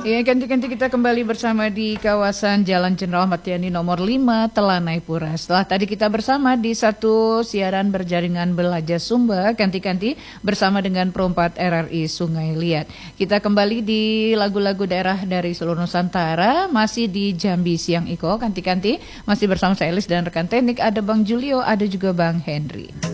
Ya, ganti-ganti kita kembali bersama di kawasan Jalan Jenderal Ahmad Yani nomor 5, Telanai Pura. Setelah tadi kita bersama di satu siaran berjaringan Belaja Sumba, ganti-ganti bersama dengan Perompat RRI Sungai Liat. Kita kembali di lagu-lagu daerah dari seluruh Nusantara, masih di Jambi Siang Iko, ganti-ganti masih bersama saya Elis dan rekan teknik, ada Bang Julio, ada juga Bang Henry.